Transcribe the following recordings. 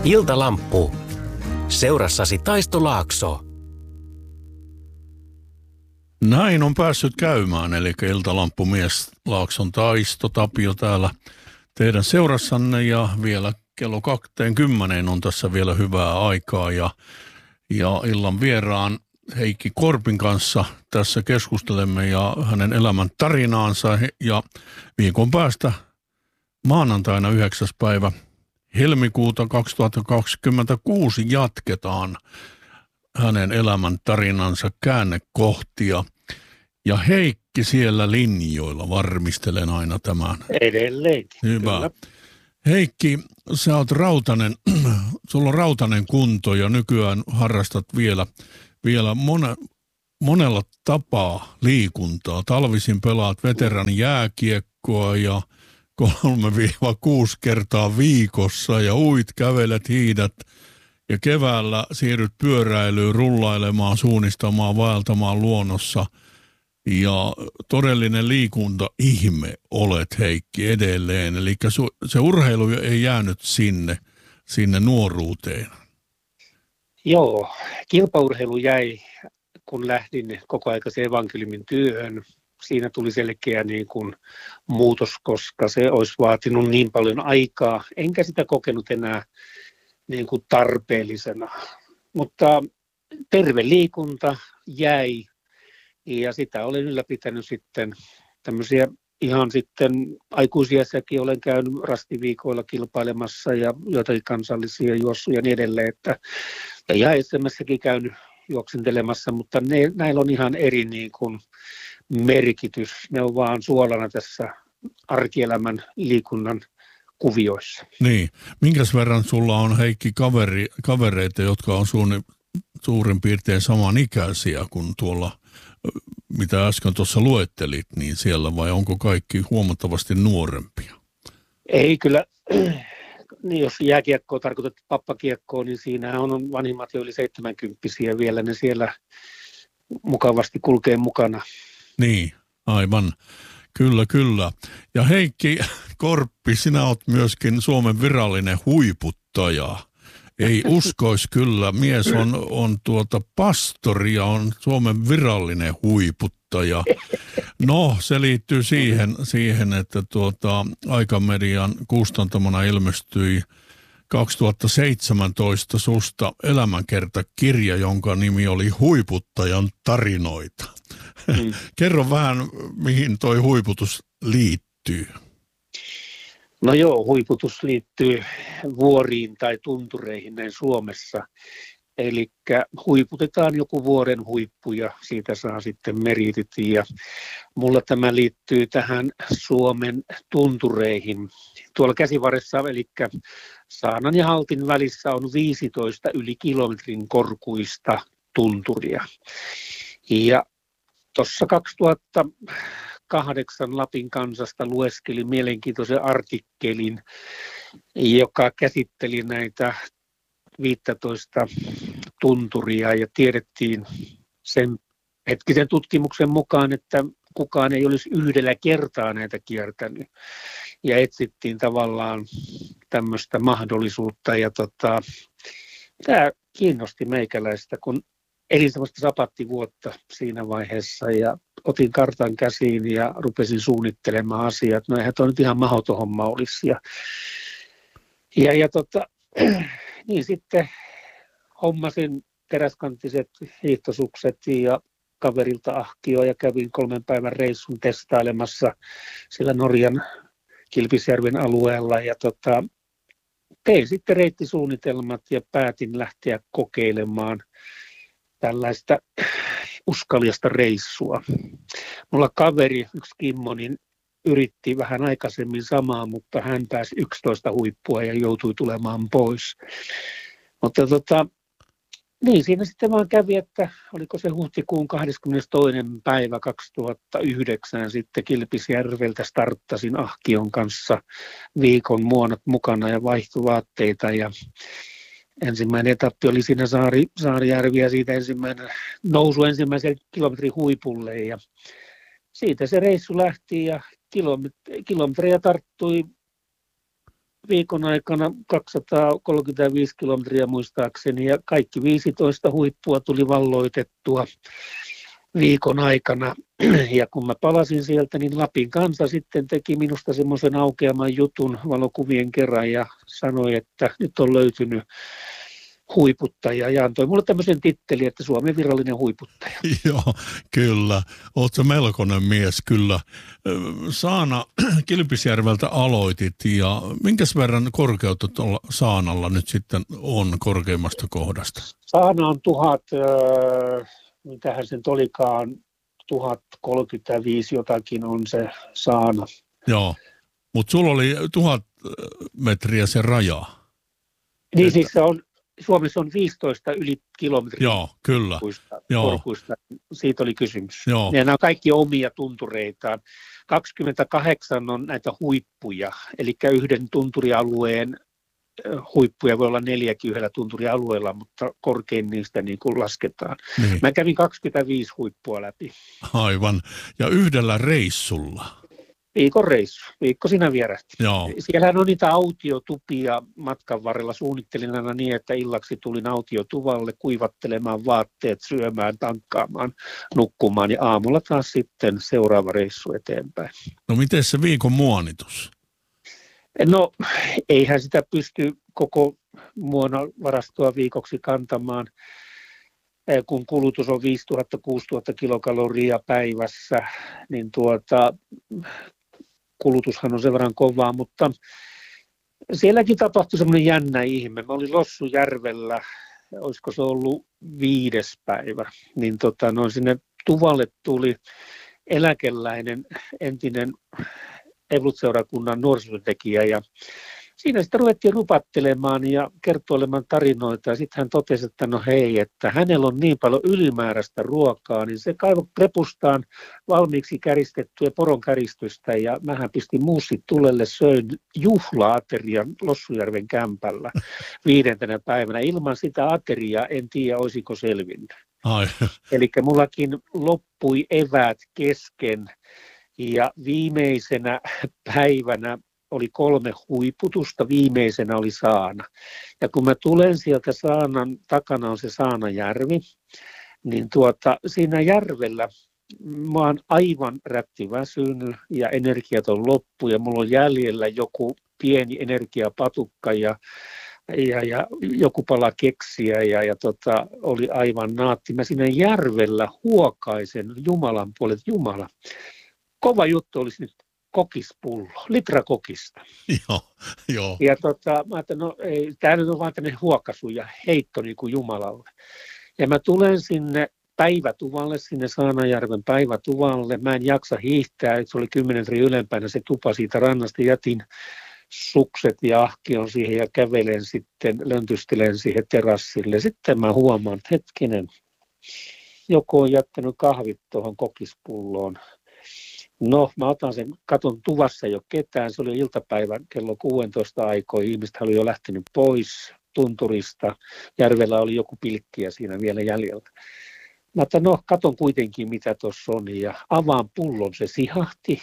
Iltalamppu. Seurassasi Taisto Laakso. Näin on päässyt käymään, eli iltalamppumies Laakson Taisto Tapio täällä teidän seurassanne ja vielä kello 20 on tässä vielä hyvää aikaa ja illan vieraan Heikki Korpin kanssa tässä keskustelemme ja hänen elämän tarinaansa ja viikon päästä maanantaina 9. päivä helmikuuta 2026 jatketaan hänen elämän tarinansa käännekohtia. Ja Heikki siellä linjoilla, varmistelen aina tämän. Edelleenkin. Hyvä. Kyllä. Heikki, sä oot rautanen, sulla on rautanen kunto ja nykyään harrastat vielä monella tapaa liikuntaa. Talvisin pelaat veteraani jääkiekkoa ja 3-6 kertaa viikossa ja uit, kävelet, hiidät ja keväällä siirryt pyöräilyyn, rullailemaan, suunnistamaan, vaeltamaan luonnossa. Ja todellinen liikunta-ihme olet, Heikki, edelleen. Eli se urheilu ei jäänyt sinne nuoruuteen. Joo, kilpaurheilu jäi, kun lähdin kokoaikaiseen evankeliumin työhön. Siinä tuli selkeä niin kuin muutos, koska se olisi vaatinut niin paljon aikaa. Enkä sitä kokenut enää niin kuin tarpeellisena. Mutta terve liikunta jäi ja sitä olen ylläpitänyt sitten tämmöisiä ihan sitten aikuisiässäkin olen käynyt rastiviikoilla kilpailemassa ja joitakin kansallisia juossuja ja niin edelleen. Ja SM:ssäkin käynyt juoksentelemassa, mutta näillä on ihan eri niin kuin merkitys. Ne on vaan suolana tässä arkielämän liikunnan kuvioissa. Niin. Minkäs verran sulla on, Heikki, kavereita, jotka on suurin piirtein samanikäisiä kuin tuolla, mitä äsken tuossa luettelit, niin siellä, vai onko kaikki huomattavasti nuorempia? Ei kyllä, niin jos jääkiekkoa tarkoitat pappakiekkoa, niin siinä on vanhimmat jo yli 70-vuotiaita vielä, ne siellä mukavasti kulkee mukana. Niin, aivan. Kyllä. Ja Heikki Korppi, sinä olet myöskin Suomen virallinen huiputtaja. Ei uskois kyllä, mies on pastori ja on Suomen virallinen huiputtaja. No, se liittyy siihen että Aikamedian kustantamana ilmestyi 2017 susta elämänkertakirja, jonka nimi oli Huiputtajan tarinoita. Kerro vähän, mihin toi huiputus liittyy. No joo, huiputus liittyy vuoriin tai tuntureihin näin Suomessa. Eli huiputetaan joku vuoren huippu ja siitä saa sitten meritit. Ja mulla tämä liittyy tähän Suomen tuntureihin. Tuolla Käsivarressa, eli Saanan ja Haltin välissä on 15 yli kilometrin korkuista tunturia. Ja tuossa 2008 Lapin Kansasta lueskelin mielenkiintoisen artikkelin, joka käsitteli näitä 15 tunturia ja tiedettiin sen hetkisen tutkimuksen mukaan, että kukaan ei olisi yhdellä kertaa näitä kiertänyt. Ja etsittiin tavallaan tämmöistä mahdollisuutta ja tämä kiinnosti meikäläistä, kun elin semmoista sapattivuotta siinä vaiheessa ja otin kartan käsiin ja rupesin suunnittelemaan asiat. No eihän toi nyt ihan mahdoton homma olisi. Niin sitten hommasin teräskanttiset hiihtosukset ja kaverilta ahkio ja kävin 3 päivän reissun testailemassa sillä Norjan Kilpisjärven alueella ja tein sitten reittisuunnitelmat ja päätin lähteä kokeilemaan tällaista uskaliasta reissua. Mulla kaveri, yksi Kimmo, niin yritti vähän aikaisemmin samaa, mutta hän pääsi 11 huippua ja joutui tulemaan pois. Mutta niin siinä sitten vaan kävi, että oliko se huhtikuun 22. päivä 2009 sitten Kilpisjärveltä starttasin ahkion kanssa viikon muonat mukana ja vaihtovaatteita ja ensimmäinen etappi oli siinä Saarijärvi ja siitä nousu ensimmäiselle kilometrin huipulle ja siitä se reissu lähti ja kilometrejä tarttui viikon aikana 235 kilometriä muistaakseni ja kaikki 15 huippua tuli valloitettua viikon aikana. Ja kun mä palasin sieltä, niin Lapin Kansa sitten teki minusta semmoisen aukeaman jutun valokuvien kerran ja sanoi, että nyt on löytynyt huiputtaja ja antoi mulle tämmöisen tittelin, että Suomen virallinen huiputtaja. Joo, kyllä. Oletko melkoinen mies, kyllä. Saana Kilpisjärveltä aloitit ja minkäs verran korkeutta tuolla Saanalla nyt sitten on korkeimmasta kohdasta? Saana on mitähän sen olikaan, 1035 jotakin on se Saana. Joo, mutta sulla oli 1000 metriä se raja. Niin siis se on, Suomessa on 15 yli kilometriä. Joo, kyllä. Korkuista. Siitä oli kysymys. Joo. Ja nämä on kaikki omia tuntureitaan. 28 on näitä huippuja, eli yhden tunturialueen huippuja voi olla 4 yhdellä tunturialueella, mutta korkein niistä niin kuin lasketaan. Niin. Mä kävin 25 huippua läpi. Aivan. Ja yhdellä reissulla. Viikon reissu. Viikko siinä vierähti. Joo. Siellähän on niitä autiotupia matkan varrella. Suunnittelin aina niin, että illaksi tulin autiotuvalle kuivattelemaan vaatteet, syömään, tankkaamaan, nukkumaan ja aamulla taas sitten seuraava reissu eteenpäin. No miten se viikon muonitus? No eihän sitä pysty koko muonavarastoa viikoksi kantamaan, kun kulutus on 5000-6000 kilokaloria päivässä, niin kulutushan on sen verran kovaa, mutta sielläkin tapahtui semmoinen jännä ihme. Mä olin Lossujärvellä, olisiko se ollut 5. päivä, niin sinne tuvalle tuli eläkeläinen entinen Evolut-seurakunnan nuorisotyöntekijä ja siinä sitten ruvettiin rupattelemaan ja kertoilemaan tarinoita ja sitten hän totesi, että no hei, että hänellä on niin paljon ylimääräistä ruokaa, niin se kaivoi krepustaan valmiiksi käristettyä poronkäristystä ja mähän pistin muussit tulelle, söin juhla-aterian Lossujärven kämpällä 5. päivänä. Ilman sitä ateriaa en tiedä, olisiko selvinnyt. Eli mullakin loppui eväät kesken. Ja viimeisenä päivänä oli 3 huiputusta, viimeisenä oli Saana. Ja kun mä tulen sieltä Saanan, takana on se Saanajärvi, niin siinä järvellä mä oon aivan rättiväsynyt ja energiat on loppu ja mulla on jäljellä joku pieni energiapatukka ja joku pala keksiä ja oli aivan naatti. Mä siinä järvellä huokaisen Jumalan puolet, Jumala. Kova juttu olisi nyt kokispullo, litra kokista. Joo. Ja mä ajattelin, no ei, tämä nyt on vaan tämmöinen huokaisu ja heitto niin kuin Jumalalle. Ja mä tulen sinne päivätuvalle, sinne Saanajärven päivätuvalle. Mä en jaksa hiihtää, se oli 10 metriä ylempänä se tupa siitä rannasta. Jätin sukset ja ahkion siihen ja kävelen sitten, löntystelen siihen terassille. Sitten mä huomaan, että hetkinen, joku on jättänyt kahvit tuohon kokispulloon. No, mä otan sen, katon tuvassa ei ole ketään, se oli iltapäivän kello 16 aikoina, ihmiset oli jo lähtenyt pois tunturista, järvellä oli joku pilkkiä siinä vielä jäljellä. Mä otan, no, katon kuitenkin mitä tuossa on ja avaan pullon, se sihahti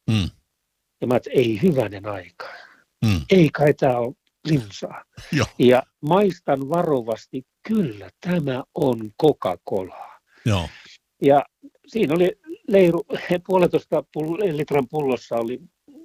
ja mä otan, ei hyvänen aika, ei kai tää ole limsaa. Ja maistan varovasti, kyllä tämä on Coca-Colaa. Joo. Ja siinä oli leiru, 1,5 litran pullossa oli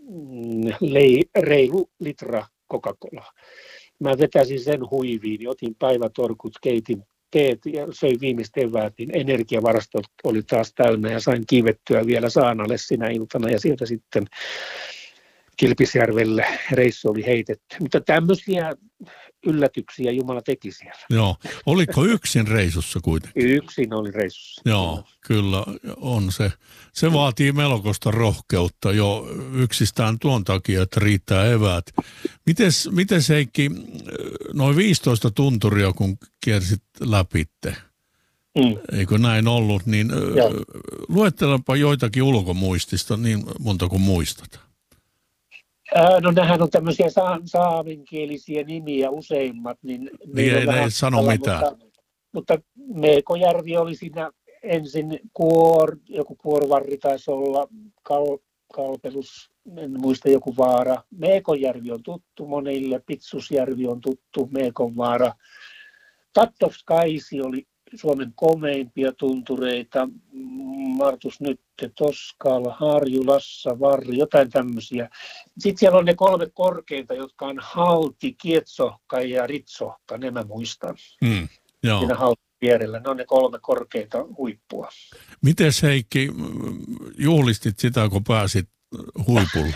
reilu litra Coca-Colaa. Mä vetäsin sen huiviin, otin päivätorkut, keitin teet ja söin viimeistä eväät, niin energiavarastot oli taas täynnä ja sain kiivettyä vielä Saanalle sinä iltana ja sieltä sitten Kilpisjärvelle reissu oli heitetty. Mutta tämmöisiä yllätyksiä Jumala teki siellä. Joo. Oliko yksin reissussa kuitenkin? Yksin oli reissussa. Joo, kyllä on se. Se vaatii melkoista rohkeutta jo yksistään tuon takia, että riittää eväät. Mites Heikki, noin 15 tunturia kun kiersit läpitte, eikö näin ollut, niin luettelepa joitakin ulkomuistista niin monta kuin muistat. No nämähän on tämmöisiä saamenkielisiä nimiä useimmat. Niin ei sano mitään. Mutta Meekojärvi oli siinä ensin joku Kuorvarri taisi olla, Kalpelus, en muista joku vaara. Meekonjärvi on tuttu monille, Pitsusjärvi on tuttu, Meekonvaara. Tattovskaisi oli Suomen komeimpia tuntureita, Martus Nytte, Toskala, Harjulassa, Varri, jotain tämmöisiä. Sitten siellä on ne 3 korkeinta, jotka on Halti, Kietsohka ja Ritsohka, ne mä muistan. Joo. Siinä Haltin vierellä, ne on ne 3 korkeinta huippua. Mites Heikki, juhlistit sitä, kun pääsit huipulle?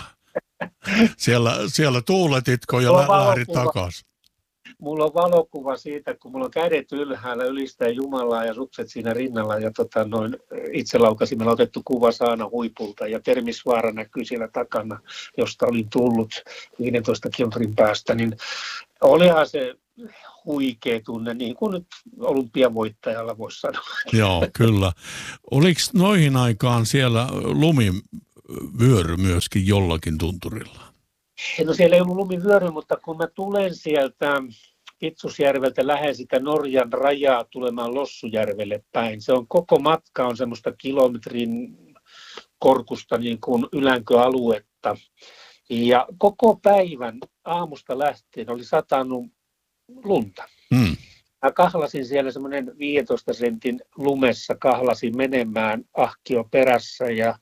Siellä tuuletitko ja lähdit takaisin? Mulla on valokuva siitä, kun mulla on kädet ylhäällä ylistää Jumalaa ja sukset siinä rinnalla ja itse laukasimella otettu kuva Saana huipulta ja Termisvaara näkyy siellä takana, josta olin tullut 15 kilometrin päästä, niin olihan se huikea tunne, niin kuin nyt olympiavoittajalla voisi sanoa. Joo, kyllä. Oliko noihin aikaan siellä lumivyöry myöskin jollakin tunturilla? No siellä ei ollut lumivyöry, mutta kun mä tulen sieltä Pitsusjärveltä lähden sitä Norjan rajaa tulemaan Lossujärvelle päin. Se on koko matka on semmoista kilometrin korkusta niin kuin ylänkö-aluetta. Ja koko päivän aamusta lähtien oli satanut lunta. Mä kahlasin siellä semmoinen 15 sentin lumessa, kahlasin menemään ahkio perässä ja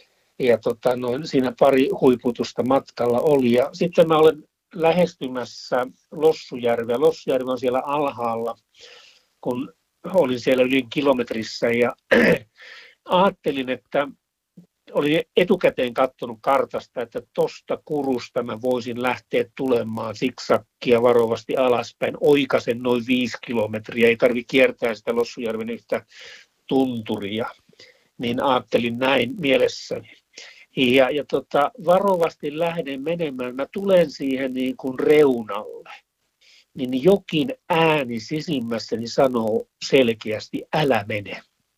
siinä pari huiputusta matkalla oli. Ja sitten mä olen lähestymässä Lossujärveä. Lossujärvi on siellä alhaalla, kun olin siellä yli kilometrissä ja ajattelin, että olin etukäteen katsonut kartasta, että tosta kurusta mä voisin lähteä tulemaan siksakkia varovasti alaspäin, oikasen noin 5 kilometriä, ei tarvitse kiertää sitä Lossujärven yhtä tunturia, niin ajattelin näin mielessäni. Ja varovasti lähden menemään, mä tulen siihen niin kuin reunalle, niin jokin ääni sisimmässäni sanoo selkeästi, älä mene.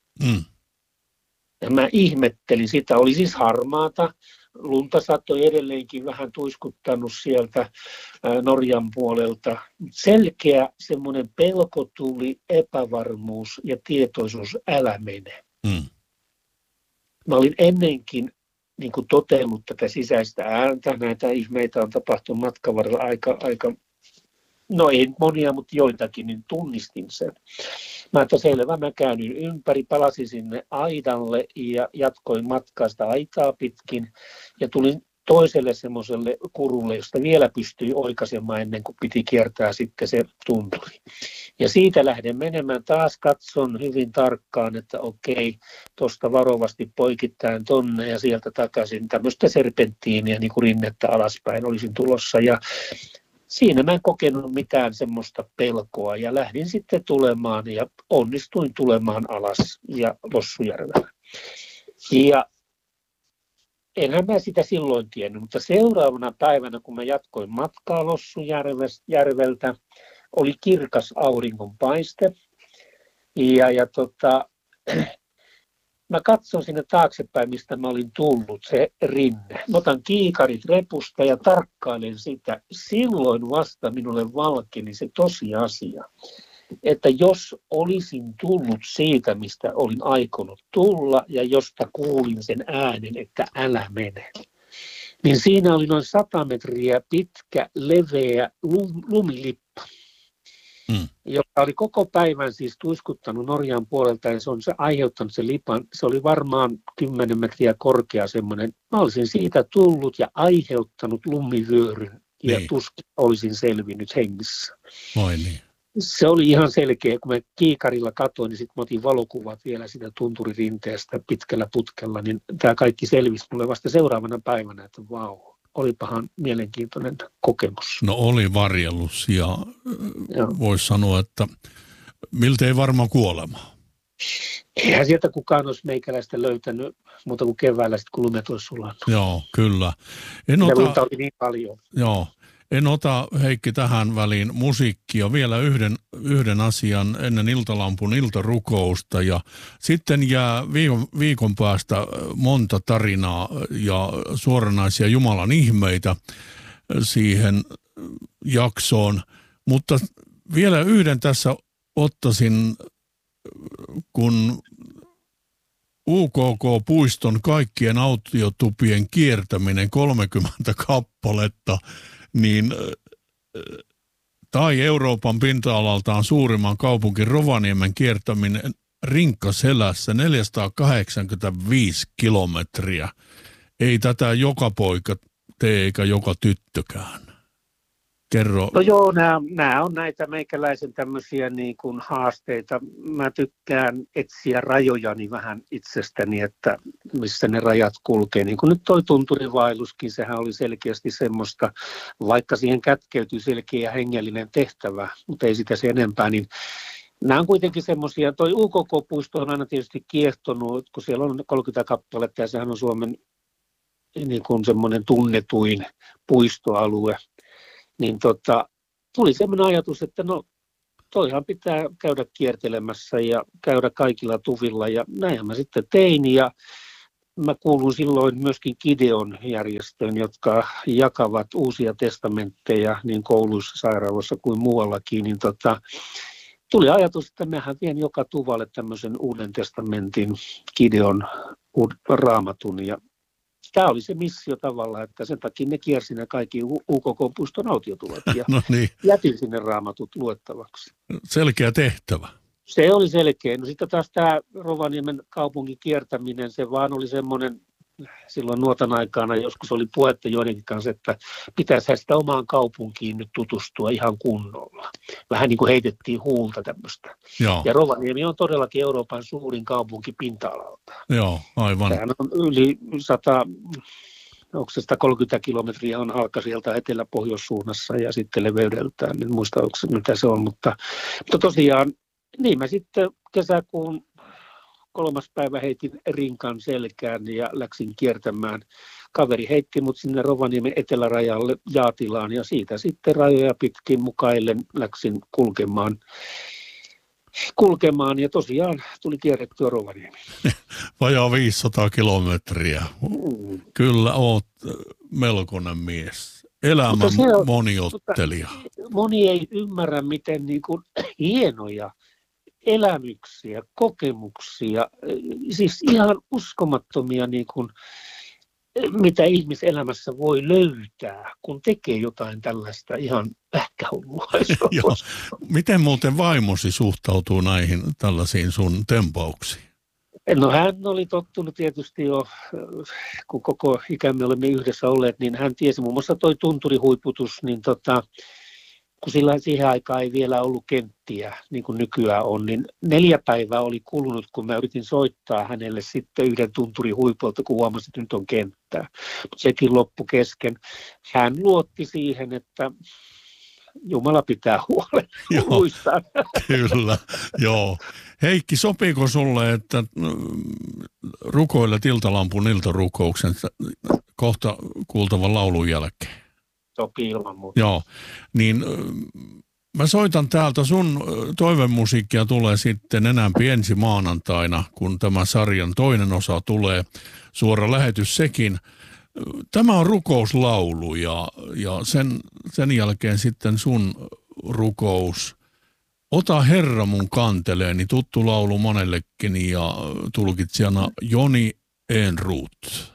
Ja mä ihmettelin sitä, oli siis harmaata, lunta satoi edelleenkin vähän tuiskuttanut sieltä Norjan puolelta. Selkeä semmoinen pelko tuli, epävarmuus ja tietoisuus, älä mene. Mä olin ennenkin niin kuin totellut tätä sisäistä ääntä, näitä ihmeitä on tapahtunut matkan varrella aika, no ei monia, mutta joitakin, niin tunnistin sen. Mä että selvä, mä käännyin ympäri, palasin sinne aidalle ja jatkoin matkaa sitä aitaa pitkin ja tulin toiselle semmoiselle kurulle, josta vielä pystyi oikaisemaan ennen kuin piti kiertää sitten se tunturi. Ja siitä lähden menemään, taas katson hyvin tarkkaan, että okei, tuosta varovasti poikittain tonne ja sieltä takaisin tämmöistä serpenttiiniä niin kuin rinnettä alaspäin olisin tulossa. Ja siinä mä en kokenut mitään semmoista pelkoa ja lähdin sitten tulemaan ja onnistuin tulemaan alas ja Lossujärvellä. Ja enhän mä sitä silloin tiennyt, mutta seuraavana päivänä, kun mä jatkoin matkaa Lossujärveltä, oli kirkas auringonpaiste. Mä katson sinne taaksepäin, mistä mä olin tullut, se rinne. Mä otan kiikarit repusta ja tarkkailen sitä. Silloin vasta minulle valkeni se tosiasia, että jos olisin tullut siitä, mistä olin aikonut tulla ja josta kuulin sen äänen, että älä mene, niin siinä oli noin 100 metriä pitkä, leveä lumilippa, joka oli koko päivän siis tuiskuttanut Norjan puolelta ja se on aiheuttanut sen lipan. Se oli varmaan 10 metriä korkea semmoinen. Mä olisin siitä tullut ja aiheuttanut lumivyöryn ja tuskin olisin selvinnyt hengissä. Vai niin. Se oli ihan selkeä, kun mä kiikarilla katsoin, niin sitten mä otin valokuvat vielä sitä tunturirinteestä pitkällä putkella, niin tämä kaikki selvisi mulle vasta seuraavana päivänä, että vau, olipahan mielenkiintoinen kokemus. No oli varjellus ja voisi sanoa, että miltei varma kuolema. Eihän sieltä kukaan olisi meikäläistä löytänyt muuta kuin keväällä, sit, kun lumet olisi sulannut. Joo, kyllä. Lunta oli niin paljon. Joo. En ota, Heikki, tähän väliin musiikkia. Vielä yhden asian ennen iltalampun iltarukousta. Ja sitten jää viikon päästä monta tarinaa ja suoranaisia Jumalan ihmeitä siihen jaksoon. Mutta vielä yhden tässä ottaisin, kun UKK-puiston kaikkien autiotupien kiertäminen 30 kappaletta, niin tai Euroopan pinta-alaltaan suurimman kaupunki Rovaniemen kiertäminen rinkkaselässä 485 kilometriä. Ei tätä joka poika tee eikä joka tyttökään. Kerro. No joo, nämä on näitä meikäläisen tämmöisiä niin kuin haasteita. Mä tykkään etsiä rajojani vähän itsestäni, että missä ne rajat kulkee. Niin kuin nyt toi tunturivaelluskin, sehän oli selkeästi semmoista, vaikka siihen kätkeytyy selkeä hengellinen tehtävä, mutta ei sitä sen enempää, niin nämä on kuitenkin semmoisia, toi UKK-puisto on aina tietysti kiehtonut, kun siellä on 30 kappaletta ja sehän on Suomen niin kuin semmoinen tunnetuin puistoalue. Niin tuli semmoinen ajatus, että no toihan pitää käydä kiertelemässä ja käydä kaikilla tuvilla ja näinhän mä sitten tein ja mä kuulun silloin myöskin Gideon järjestöön, jotka jakavat uusia testamentteja niin kouluissa, sairaaloissa kuin muuallakin, niin tuli ajatus, että mähän vien joka tuvalle tämmöisen uuden testamentin Gideon raamatun ja tämä oli se missio tavallaan, että sen takia ne kiersi ne kaikki UKK-puiston autiotuvat ja No niin. jätin sinne raamatut luettavaksi. Selkeä tehtävä. Se oli selkeä. No sitten taas tämä Rovaniemen kaupungin kiertäminen, se vaan oli semmoinen, silloin nuotan aikana joskus oli puhetta joidenkin kanssa, että pitäisi sitä omaan kaupunkiin nyt tutustua ihan kunnolla. Vähän niin kuin heitettiin huulta tämmöistä. Joo. Ja Rovaniemi on todellakin Euroopan suurin kaupunki pinta-alalta. Joo, aivan. Sehän on yli 100, onko se 130 kilometriä on halka sieltä etelä-pohjoissuunnassa ja sitten leveydeltään, en muista mitä se on, mutta tosiaan niin mä sitten kesäkuun 3. päivä heitin rinkan selkään ja läksin kiertämään. Kaveri heitti mut sinne Rovaniemen etelärajalle Jaatilaan ja siitä sitten rajoja pitkin mukaillen läksin kulkemaan ja tosiaan tuli kierrettyä Rovaniemi. Vajaa 500 kilometriä. Kyllä oot melkoinen mies. Elämän moniottelija. Moni ei ymmärrä, miten niin kuin hienoja elämyksiä, kokemuksia, siis ihan uskomattomia, niin kuin, mitä ihmiselämässä voi löytää, kun tekee jotain tällaista ihan pähkähullua. Miten muuten vaimosi suhtautuu näihin tällaisiin sun tempauksiin? No hän oli tottunut tietysti jo, kun koko ikämme olemme yhdessä olleet, niin hän tiesi muun muassa toi tunturihuiputus, niin kun sillä siihen aikaan ei vielä ollut kenttiä, niin kuin nykyään on, niin 4 päivää oli kulunut, kun mä yritin soittaa hänelle sitten yhden tunturihuipulta, kun huomasin, että nyt on kenttää. Mutta sekin loppu kesken. Hän luotti siihen, että Jumala pitää huolen. Muistaa. Kyllä, joo. Heikki, sopiiko sulle, että rukoilet Iltalampun iltarukouksen kohta kuultavan laulun jälkeen? Sopii ilman muuta. Joo, niin mä soitan täältä, sun toivemusiikkia tulee sitten enämpi ensi maanantaina, kun tämä sarjan toinen osa tulee, suora lähetys sekin. Tämä on rukouslaulu ja sen jälkeen sitten sun rukous. Ota Herra mun kanteleeni, tuttu laulu monellekin ja tulkitsijana Joni Ehnruut.